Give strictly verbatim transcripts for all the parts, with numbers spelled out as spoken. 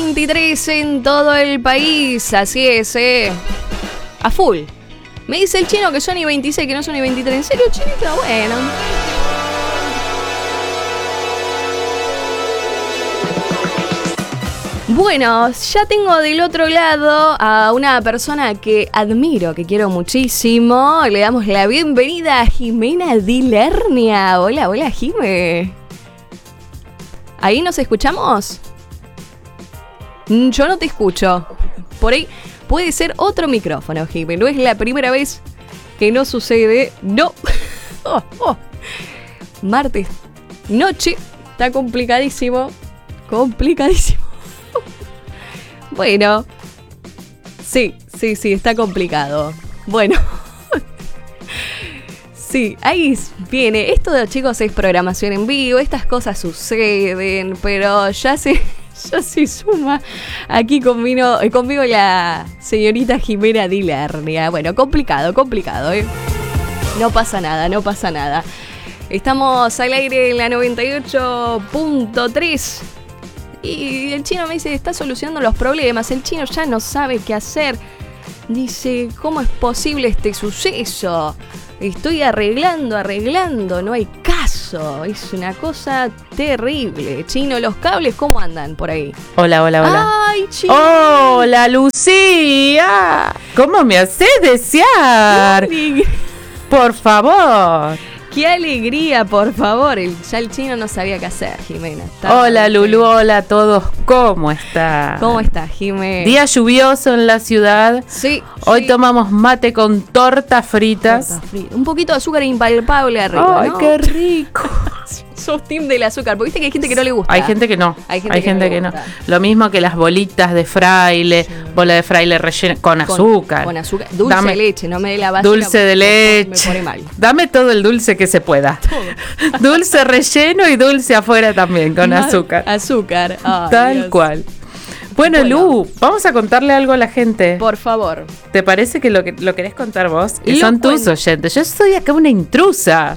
veintitrés en todo el país, así es, eh. A full. Me dice el chino que son y veintiséis, que no son y veintitrés. ¿En serio, chinito? Bueno. Bueno, ya tengo del otro lado a una persona que admiro, que quiero muchísimo. Le damos la bienvenida a Jimena Di Lernia. Hola, hola, Jime. ¿Ahí nos escuchamos? Yo no te escucho. Por ahí puede ser otro micrófono, Jime. No es la primera vez que no sucede. No. Oh, oh. Martes, noche. Está complicadísimo. Complicadísimo. Bueno, sí, sí, sí, está complicado. Bueno, sí, ahí viene. Esto de chicos es programación en vivo, estas cosas suceden, pero ya se, ya se suma aquí conmigo, conmigo la señorita Jimena Di Lernia. Bueno, complicado, complicado, ¿eh? No pasa nada, no pasa nada. Estamos al aire en la noventa y ocho punto tres. Y el chino me dice, está solucionando los problemas. El chino ya no sabe qué hacer. Dice, ¿cómo es posible este suceso? Estoy arreglando, arreglando, no hay caso. Es una cosa terrible. Chino, ¿los cables cómo andan por ahí? Hola, hola, hola. ¡Ay, chino! ¡Hola, Lucía! ¿Cómo me haces desear? Por favor. ¡Qué alegría, por favor! El, ya el chino no sabía qué hacer, Jimena. Está hola, Lulú, hola a todos. ¿Cómo está? ¿Cómo está, Jimena? Día lluvioso en la ciudad. Sí. Hoy sí. tomamos mate con tortas fritas. Torta frita. Un poquito de azúcar impalpable arriba, ¡ay, ¿no? qué rico! Sos team del azúcar, porque viste que hay gente que no le gusta. Hay gente que no. Hay gente, hay que, gente no que no. Gusta. Lo mismo que las bolitas de fraile, sí. Bola de fraile rellena con, con azúcar. Con azúcar. Dulce Dame, de leche, no me dé la básica. Dulce de leche. Me pone mal. Dame todo el dulce que se pueda. Todo. Dulce relleno y dulce afuera también, con mal, azúcar. Azúcar. Ay, tal Dios. cual. Bueno, bueno, Lu, vamos a contarle algo a la gente. Por favor. ¿Te parece que lo, que, lo querés contar vos? Que lo son cuento. Tus oyentes. Yo soy acá una intrusa.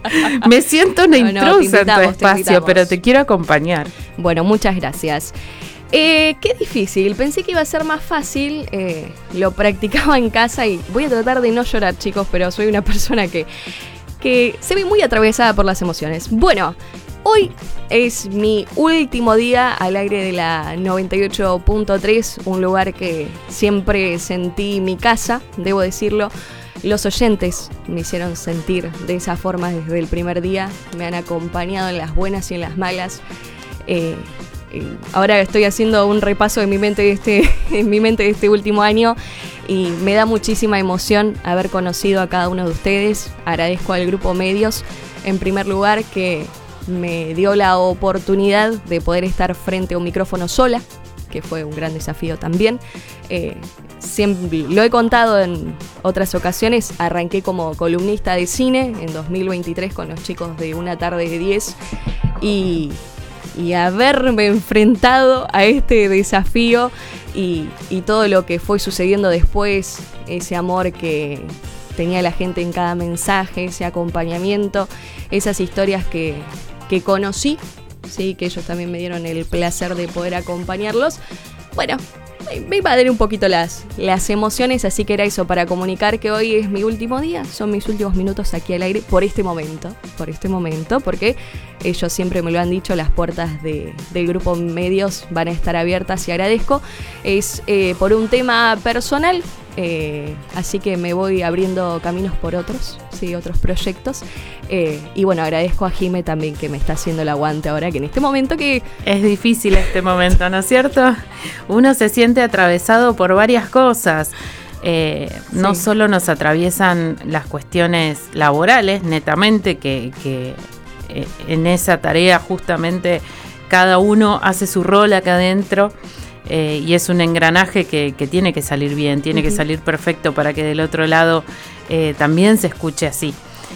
Me siento una no, intrusa no, en tu espacio, te pero te quiero acompañar. Bueno, muchas gracias. Eh, qué difícil. Pensé que iba a ser más fácil. Eh, lo practicaba en casa y voy a tratar de no llorar, chicos, pero soy una persona que, que se ve muy atravesada por las emociones. Bueno, hoy es mi último día al aire de la noventa y ocho punto tres, un lugar que siempre sentí mi casa, debo decirlo. Los oyentes me hicieron sentir de esa forma desde el primer día, me han acompañado en las buenas y en las malas. Eh, eh, ahora estoy haciendo un repaso en mi mente de este, en mi mente de este último año y me da muchísima emoción haber conocido a cada uno de ustedes. Agradezco al Grupo Medios, en primer lugar, que me dio la oportunidad de poder estar frente a un micrófono sola, que fue un gran desafío también. Eh, siempre lo he contado en otras ocasiones, arranqué como columnista de cine en dos mil veintitrés con los chicos de Una Tarde de diez y, y haberme enfrentado a este desafío y, y todo lo que fue sucediendo después, ese amor que tenía la gente en cada mensaje, ese acompañamiento, esas historias que, que conocí, sí, que ellos también me dieron el placer de poder acompañarlos. Bueno, me invaden un poquito las, las emociones, así que era eso, para comunicar que hoy es mi último día, son mis últimos minutos aquí al aire, por este momento, por este momento, porque ellos siempre me lo han dicho, las puertas de, del Grupo Medios van a estar abiertas y agradezco. Es eh, por un tema personal, eh, así que me voy abriendo caminos por otros, sí, otros proyectos. Eh, y bueno, agradezco a Jime también que me está haciendo el aguante ahora, que en este momento que... Es difícil este momento, ¿no es cierto? Uno se siente atravesado por varias cosas. Eh, sí. No solo nos atraviesan las cuestiones laborales, netamente, que, que eh, en esa tarea justamente cada uno hace su rol acá adentro. Eh, y es un engranaje que, que tiene que salir bien, tiene uh-huh. que salir perfecto para que del otro lado eh, también se escuche así.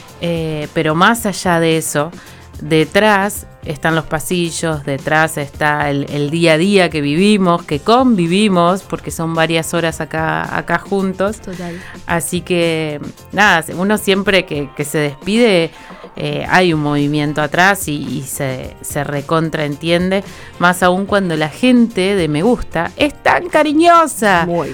Eh, pero más allá de eso, detrás están los pasillos, detrás está el, el día a día que vivimos, que convivimos, porque son varias horas acá, acá juntos. Total. Así que nada, uno siempre que, que se despide eh, hay un movimiento atrás y, y se, se recontraentiende, más aún cuando la gente de Me Gusta es tan cariñosa. Muy.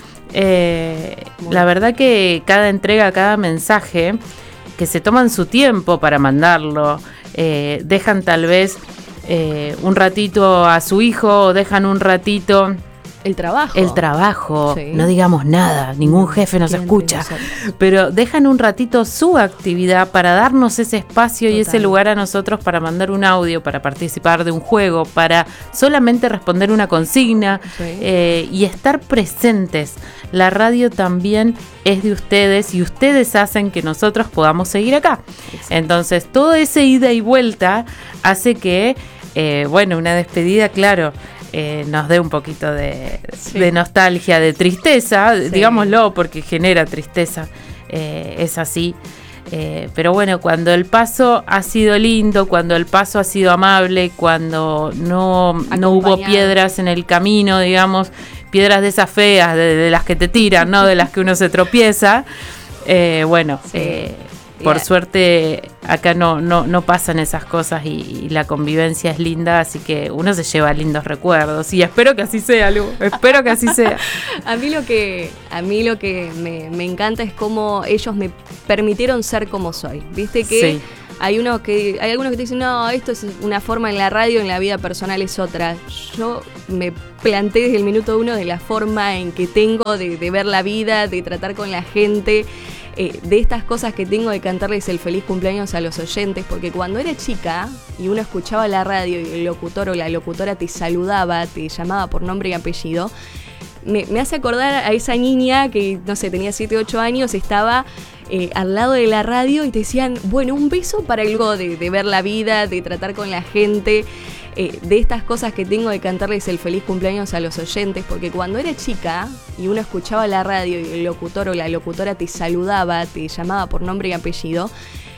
Eh, la verdad que cada entrega, cada mensaje, que se toman su tiempo para mandarlo, eh, dejan tal vez eh, un ratito a su hijo, o dejan un ratito el trabajo. El trabajo, sí. No digamos nada, ningún jefe nos escucha, pero dejan un ratito su actividad para darnos ese espacio Total. Y ese lugar a nosotros para mandar un audio, para participar de un juego, para solamente responder una consigna sí. eh, y estar presentes. La radio también es de ustedes y ustedes hacen que nosotros podamos seguir acá. Exacto. Entonces, todo ese ida y vuelta hace que, eh, bueno, una despedida, claro, Eh, nos dé un poquito de, sí. de nostalgia, de tristeza, sí. digámoslo, porque genera tristeza, eh, es así. Eh, pero bueno, cuando el paso ha sido lindo, cuando el paso ha sido amable, cuando no, no hubo piedras en el camino, digamos, piedras de esas feas, de, de las que te tiran, no de las que uno se tropieza, eh, bueno, sí. eh, por yeah. suerte acá no, no, no pasan esas cosas y, y la convivencia es linda, así que uno se lleva lindos recuerdos y espero que así sea, Lu, espero que así sea. A mí lo que, a mí lo que me, me encanta es cómo ellos me permitieron ser como soy, viste que sí. hay unos que hay algunos que te dicen no, esto es una forma en la radio, en la vida personal es otra. Yo me planteé desde el minuto uno de la forma en que tengo de, de ver la vida, de tratar con la gente. Eh, de estas cosas que tengo de cantarles el feliz cumpleaños a los oyentes, porque cuando era chica y uno escuchaba la radio y el locutor o la locutora te saludaba, te llamaba por nombre y apellido, me, me hace acordar a esa niña que, no sé, tenía siete, ocho años, estaba eh, al lado de la radio y te decían, bueno, un beso para el Gode, de ver la vida, de tratar con la gente. Eh, de estas cosas que tengo de cantarles el feliz cumpleaños a los oyentes, porque cuando era chica y uno escuchaba la radio y el locutor o la locutora te saludaba, te llamaba por nombre y apellido,